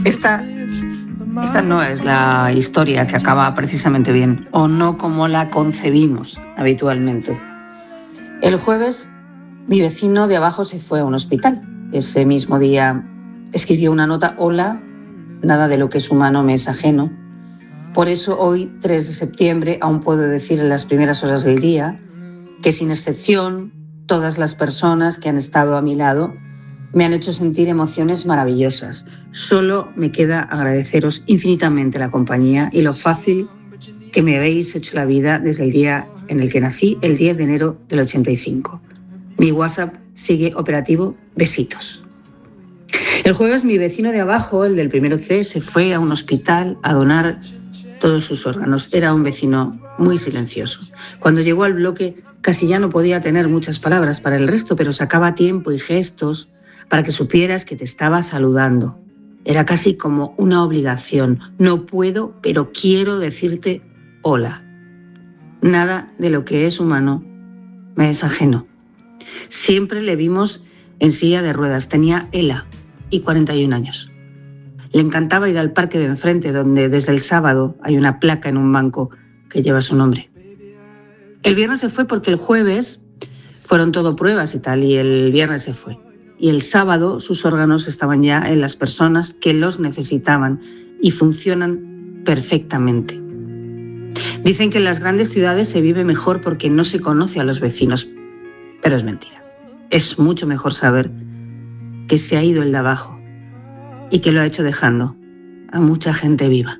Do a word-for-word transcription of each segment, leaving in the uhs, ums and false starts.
Esta, esta no es la historia que acaba precisamente bien, o no como la concebimos habitualmente. El jueves, mi vecino de abajo se fue a un hospital. Ese mismo día escribió una nota: hola, nada de lo que es humano me es ajeno. Por eso hoy, tres de septiembre, aún puedo decir en las primeras horas del día que, sin excepción, todas las personas que han estado a mi lado me han hecho sentir emociones maravillosas. Solo me queda agradeceros infinitamente la compañía y lo fácil que me habéis hecho la vida desde el día en el que nací, el diez de enero del ochenta y cinco. Mi WhatsApp sigue operativo. Besitos. El jueves, mi vecino de abajo, el del primero C, se fue a un hospital a donar todos sus órganos. Era un vecino muy silencioso. Cuando llegó al bloque, casi ya no podía tener muchas palabras para el resto, pero sacaba tiempo y gestos para que supieras que te estaba saludando. Era casi como una obligación. No puedo, pero quiero decirte hola. Nada de lo que es humano me es ajeno. Siempre le vimos en silla de ruedas. Tenía ELA y cuarenta y un años. Le encantaba ir al parque de enfrente, donde desde el sábado hay una placa en un banco que lleva su nombre. El viernes se fue porque el jueves fueron todo pruebas y tal, y el viernes se fue. Y el sábado sus órganos estaban ya en las personas que los necesitaban y funcionan perfectamente. Dicen que en las grandes ciudades se vive mejor porque no se conoce a los vecinos, pero es mentira. Es mucho mejor saber que se ha ido el de abajo y que lo ha hecho dejando a mucha gente viva.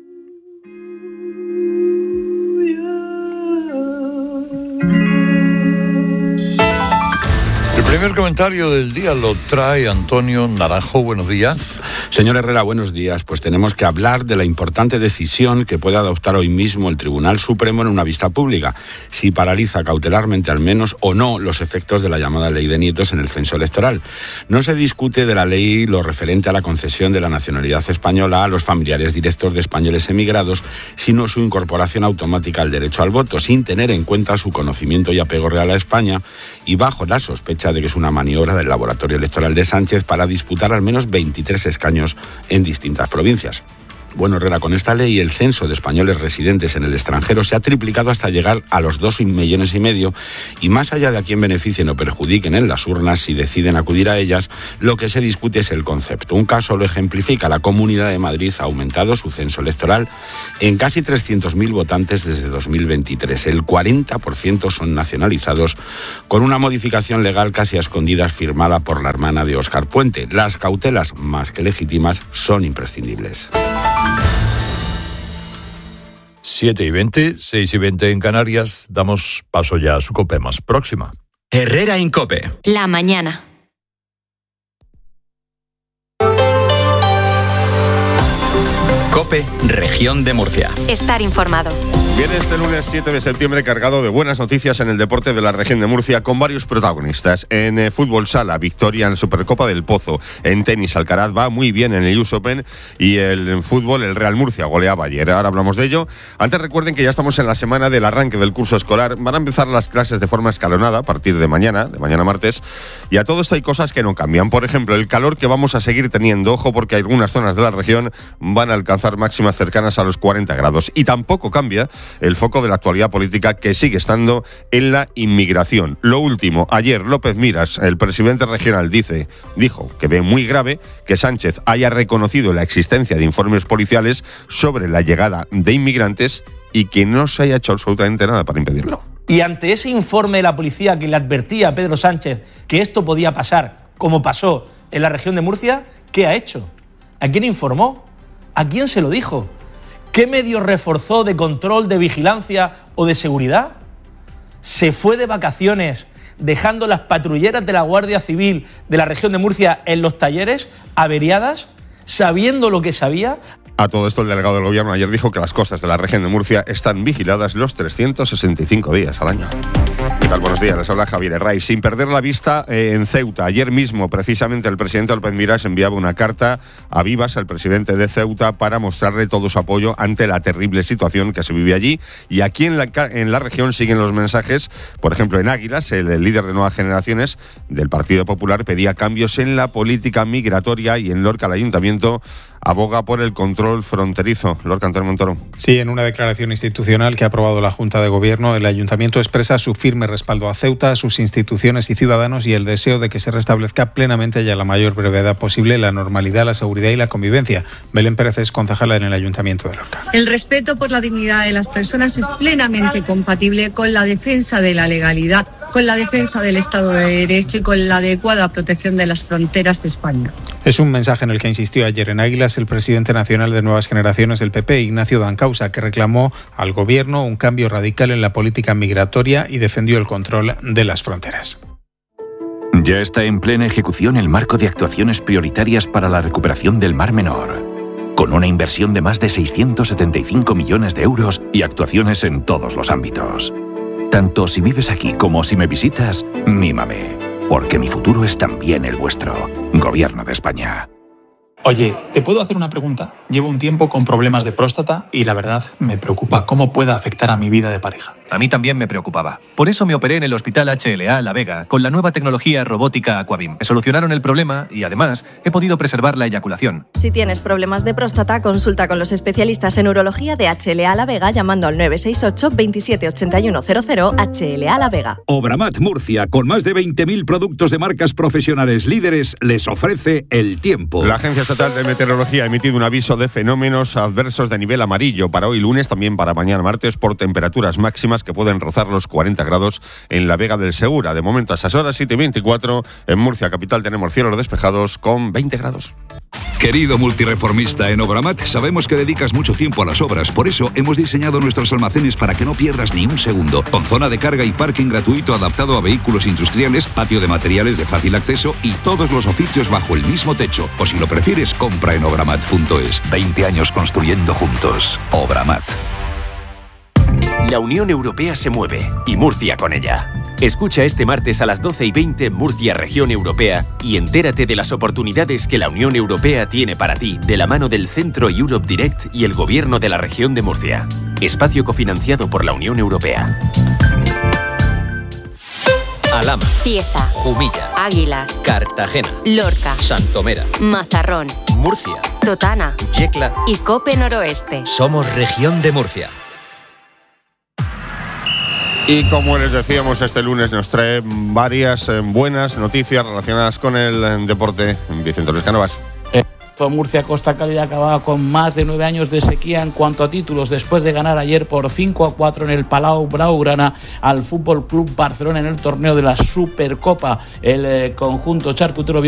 El primer comentario del día lo trae Antonio Naranjo. Buenos días. Señor Herrera, buenos días. Pues tenemos que hablar de la importante decisión que puede adoptar hoy mismo el Tribunal Supremo en una vista pública, si paraliza cautelarmente al menos o no los efectos de la llamada ley de nietos en el censo electoral. No se discute de la ley lo referente a la concesión de la nacionalidad española a los familiares directos de españoles emigrados, sino su incorporación automática al derecho al voto, sin tener en cuenta su conocimiento y apego real a España, y bajo la sospecha de que es una maniobra del laboratorio electoral de Sánchez para disputar al menos veintitrés escaños en distintas provincias. Bueno, Herrera, con esta ley el censo de españoles residentes en el extranjero se ha triplicado hasta llegar a los dos millones y medio, y más allá de a quién beneficien o perjudiquen en las urnas si deciden acudir a ellas, lo que se discute es el concepto. Un caso lo ejemplifica: la Comunidad de Madrid ha aumentado su censo electoral en casi trescientos mil votantes desde dos mil veintitrés. El cuarenta por ciento son nacionalizados, con una modificación legal casi a escondidas firmada por la hermana de Óscar Puente. Las cautelas, más que legítimas, son imprescindibles. siete y veinte, seis y veinte en Canarias. Damos paso ya a su COPE más próxima. Herrera en COPE. La mañana. COPE, Región de Murcia. Estar informado. Viene este lunes siete de septiembre cargado de buenas noticias en el deporte de la región de Murcia, con varios protagonistas. En eh, fútbol sala, victoria en Supercopa del Pozo. En tenis, Alcaraz va muy bien en el U S Open, y el, en fútbol el Real Murcia goleaba ayer. Ahora hablamos de ello. Antes, recuerden que ya estamos en la semana del arranque del curso escolar. Van a empezar las clases de forma escalonada a partir de mañana, de mañana martes, y a todo esto hay cosas que no cambian. Por ejemplo, el calor que vamos a seguir teniendo. Ojo, porque algunas zonas de la región van a alcanzar máximas cercanas a los cuarenta grados. Y tampoco cambia el foco de la actualidad política, que sigue estando en la inmigración. Lo último, ayer López Miras, el presidente regional, dice, dijo que ve muy grave que Sánchez haya reconocido la existencia de informes policiales sobre la llegada de inmigrantes y que no se haya hecho absolutamente nada para impedirlo. Y ante ese informe de la policía que le advertía a Pedro Sánchez que esto podía pasar, como pasó en la región de Murcia, ¿qué ha hecho? ¿A quién informó? ¿A quién se lo dijo? ¿Qué medios reforzó de control, de vigilancia o de seguridad? ¿Se fue de vacaciones dejando las patrulleras de la Guardia Civil de la región de Murcia en los talleres, averiadas, sabiendo lo que sabía? A todo esto, el delegado del gobierno ayer dijo que las costas de la región de Murcia están vigiladas los trescientos sesenta y cinco días al año. ¿Qué tal? Buenos días, les habla Javier Herraiz. Sin perder la vista, eh, en Ceuta, ayer mismo, precisamente, el presidente López Miras enviaba una carta a Vivas, el presidente de Ceuta, para mostrarle todo su apoyo ante la terrible situación que se vive allí. Y aquí en la, en la región siguen los mensajes. Por ejemplo, en Águilas, el, el líder de Nuevas Generaciones del Partido Popular pedía cambios en la política migratoria, y en Lorca el ayuntamiento aboga por el control fronterizo. Lorca Antonio Montoro. Sí, en una declaración institucional que ha aprobado la Junta de Gobierno, el Ayuntamiento expresa su firme respaldo a Ceuta, a sus instituciones y ciudadanos y el deseo de que se restablezca plenamente y a la mayor brevedad posible la normalidad, la seguridad y la convivencia. Belén Pérez es concejala en el Ayuntamiento de Lorca. El respeto por la dignidad de las personas es plenamente compatible con la defensa de la legalidad, con la defensa del Estado de Derecho y con la adecuada protección de las fronteras de España. Es un mensaje en el que insistió ayer en Águilas el presidente nacional de Nuevas Generaciones del P P, Ignacio Dancausa, que reclamó al Gobierno un cambio radical en la política migratoria y defendió el control de las fronteras. Ya está en plena ejecución el marco de actuaciones prioritarias para la recuperación del Mar Menor, con una inversión de más de seiscientos setenta y cinco millones de euros y actuaciones en todos los ámbitos. Tanto si vives aquí como si me visitas, mímame, porque mi futuro es también el vuestro. Gobierno de España. Oye, ¿te puedo hacer una pregunta? Llevo un tiempo con problemas de próstata y la verdad me preocupa cómo pueda afectar a mi vida de pareja. A mí también me preocupaba. Por eso me operé en el Hospital H L A La Vega con la nueva tecnología robótica Aquabim. Me solucionaron el problema y además he podido preservar la eyaculación. Si tienes problemas de próstata, consulta con los especialistas en urología de H L A La Vega llamando al nueve seis ocho, veintisiete ochenta y uno cero cero H L A La Vega. Obramat Murcia, con más de veinte mil productos de marcas profesionales líderes, les ofrece el tiempo. La Agencia Estatal de Meteorología ha emitido un aviso de fenómenos adversos de nivel amarillo para hoy lunes, también para mañana martes, por temperaturas máximas que pueden rozar los cuarenta grados en la Vega del Segura. De momento a esas horas, siete y veinticuatro, en Murcia capital tenemos cielos despejados con veinte grados. Querido multireformista, en Obramat sabemos que dedicas mucho tiempo a las obras. Por eso hemos diseñado nuestros almacenes para que no pierdas ni un segundo. Con zona de carga y parking gratuito adaptado a vehículos industriales, patio de materiales de fácil acceso y todos los oficios bajo el mismo techo. O si lo prefieres, compra en obramat punto es. veinte años construyendo juntos. Obramat. La Unión Europea se mueve y Murcia con ella. Escucha este martes a las doce y veinte Murcia Región Europea y entérate de las oportunidades que la Unión Europea tiene para ti de la mano del Centro Europe Direct y el Gobierno de la Región de Murcia. Espacio cofinanciado por la Unión Europea. Alhama, Cieza, Jumilla, Águilas, Cartagena, Lorca, Santomera, Mazarrón, Murcia, Totana, Yecla y Cope Noroeste. Somos Región de Murcia. Y como les decíamos, este lunes nos trae varias buenas noticias relacionadas con el deporte. Vicente Luis Cánovas. Murcia Costa Cálida acababa con más de nueve años de sequía en cuanto a títulos, después de ganar ayer por cinco a cuatro en el Palau Blaugrana al Fútbol Club Barcelona en el torneo de la Supercopa. El eh, conjunto charcutero vio